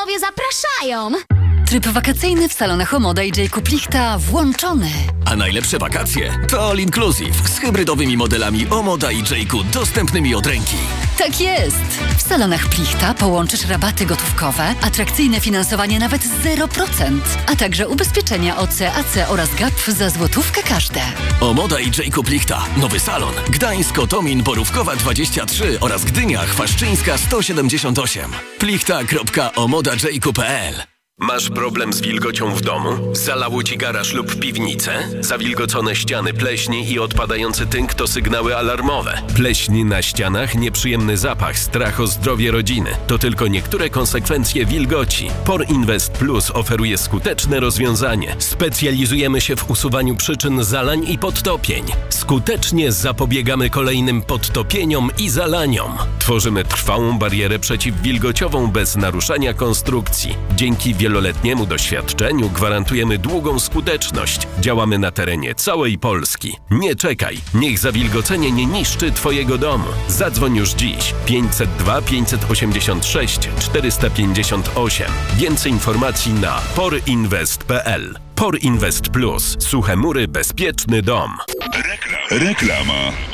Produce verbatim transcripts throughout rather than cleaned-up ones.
panowie zapraszają. Tryb wakacyjny w salonach Omoda i Jacob Lichta włączony. A najlepsze wakacje to All Inclusive z hybrydowymi modelami Omoda i Jacob dostępnymi od ręki. Tak jest! W salonach Plichta połączysz rabaty gotówkowe, atrakcyjne finansowanie nawet zero procent, a także ubezpieczenia O C, A C oraz G A P za złotówkę każde. Omoda i Jacob Lichta. Nowy salon. Gdańsk, Otomin, Borówkowa dwadzieścia trzy oraz Gdynia, Chwaszczyńska sto siedemdziesiąt osiem. plichta kropka omoda jacob kropka p l. Masz problem z wilgocią w domu? Zalało ci garaż lub piwnicę? Zawilgocone ściany, pleśni i odpadający tynk to sygnały alarmowe. Pleśń na ścianach, nieprzyjemny zapach, strach o zdrowie rodziny. To tylko niektóre konsekwencje wilgoci. Por Invest Plus oferuje skuteczne rozwiązanie. Specjalizujemy się w usuwaniu przyczyn zalań i podtopień. Skutecznie zapobiegamy kolejnym podtopieniom i zalaniom. Tworzymy trwałą barierę przeciwwilgociową bez naruszania konstrukcji. Dzięki wieloletniemu doświadczeniu gwarantujemy długą skuteczność. Działamy na terenie całej Polski. Nie czekaj, niech zawilgocenie nie niszczy Twojego domu. Zadzwoń już dziś pięćset dwa pięćset osiemdziesiąt sześć czterysta pięćdziesiąt osiem. Więcej informacji na porinvest kropka p l. Por Invest Plus. Suche mury, bezpieczny dom. Reklam. Reklama.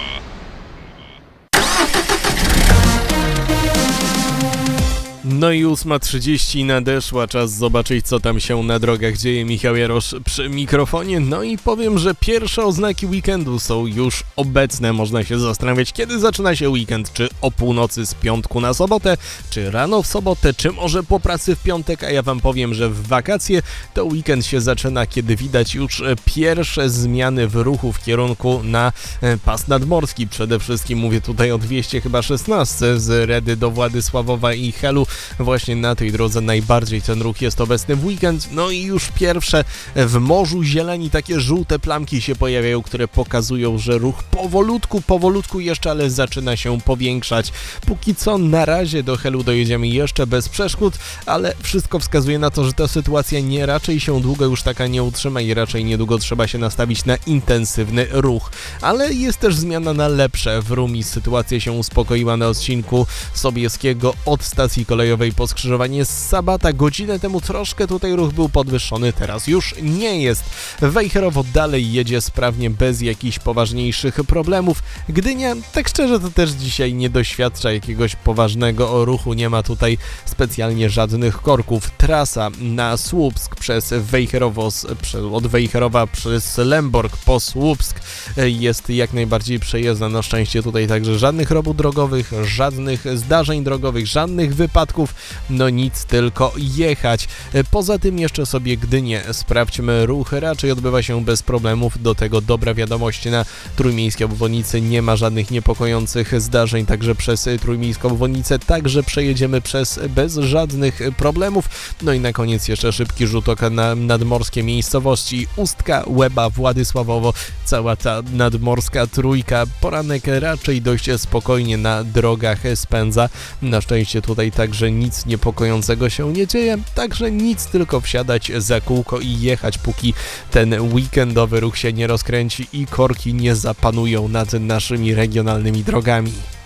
No i ósma trzydzieści nadeszła, czas zobaczyć, co tam się na drogach dzieje. Michał Jarosz przy mikrofonie. No i powiem, że pierwsze oznaki weekendu są już obecne. Można się zastanawiać, kiedy zaczyna się weekend. Czy o północy z piątku na sobotę, czy rano w sobotę, czy może po pracy w piątek. A ja wam powiem, że w wakacje to weekend się zaczyna, kiedy widać już pierwsze zmiany w ruchu w kierunku na pas nadmorski. Przede wszystkim mówię tutaj o dwieście szesnaście z Redy do Władysławowa i Helu. Właśnie na tej drodze najbardziej ten ruch jest obecny w weekend. No i już pierwsze w morzu zieleni takie żółte plamki się pojawiają, które pokazują, że ruch powolutku, powolutku jeszcze, ale zaczyna się powiększać. Póki co na razie do Helu dojedziemy jeszcze bez przeszkód, ale wszystko wskazuje na to, że ta sytuacja nie raczej się długo już taka nie utrzyma i raczej niedługo trzeba się nastawić na intensywny ruch. Ale jest też zmiana na lepsze. W Rumi sytuacja się uspokoiła na odcinku Sobieskiego od stacji kolejowej po skrzyżowanie z Sabata. Godzinę temu troszkę tutaj ruch był podwyższony, teraz już nie jest. Wejherowo dalej jedzie sprawnie, bez jakichś poważniejszych problemów. Gdynia, tak szczerze, to też dzisiaj nie doświadcza jakiegoś poważnego ruchu, nie ma tutaj specjalnie żadnych korków. Trasa na Słupsk przez Wejherowo, od Wejherowa przez Lęborg po Słupsk jest jak najbardziej przejezdna. Na szczęście tutaj także żadnych robót drogowych, żadnych zdarzeń drogowych, żadnych wypadków. No nic, tylko jechać. Poza tym jeszcze sobie Gdynię sprawdźmy. Ruch raczej odbywa się bez problemów. Do tego dobra wiadomość, na trójmiejskiej obwodnicy nie ma żadnych niepokojących zdarzeń, także przez trójmiejską obwodnicę także przejedziemy przez bez żadnych problemów. No i na koniec jeszcze szybki rzut oka na nadmorskie miejscowości. Ustka, Łeba, Władysławowo, cała ta nadmorska trójka. Poranek raczej dość spokojnie na drogach spędza. Na szczęście tutaj także nic niepokojącego się nie dzieje, także nic, tylko wsiadać za kółko i jechać, póki ten weekendowy ruch się nie rozkręci i korki nie zapanują nad naszymi regionalnymi drogami.